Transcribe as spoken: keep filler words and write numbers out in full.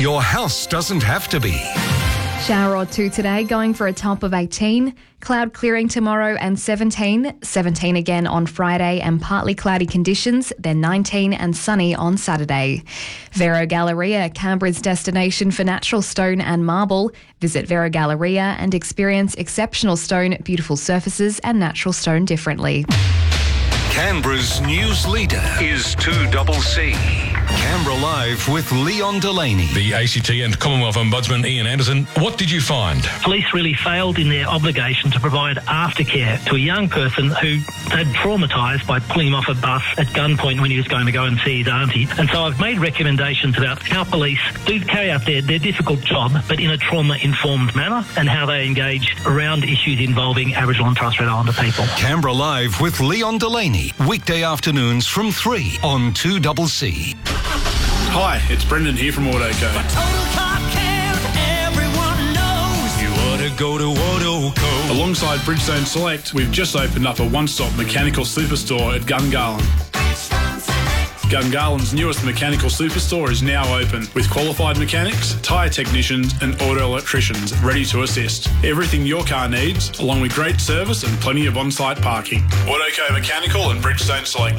Your house doesn't have to be. Shower or two today, going for a top of eighteen. Cloud clearing tomorrow and seventeen. seventeen again on Friday and partly cloudy conditions, then nineteen and sunny on Saturday. Vero Galleria, Canberra's destination for natural stone and marble. Visit Vero Galleria and experience exceptional stone, beautiful surfaces and natural stone differently. Canberra's news leader is two C C. Canberra Live with Leon Delaney. The A C T and Commonwealth Ombudsman Ian Anderson, what did you find? Police really failed in their obligation to provide aftercare to a young person who had traumatised by pulling him off a bus at gunpoint when he was going to go and see his auntie. And so I've made recommendations about how police do carry out their, their difficult job, but in a trauma-informed manner, and how they engage around issues involving Aboriginal and Torres Strait Islander people. Canberra Live with Leon Delaney, weekday afternoons from three on two C C. Hi, it's Brendan here from AutoCo. You ought to go to AutoCo. Alongside Bridgestone Select, we've just opened up a one-stop mechanical superstore at Gungahlin. Gungahlин's newest mechanical superstore is now open, with qualified mechanics, tyre technicians and auto electricians ready to assist. Everything your car needs, along with great service and plenty of on-site parking. AutoCo Mechanical and Bridgestone Select.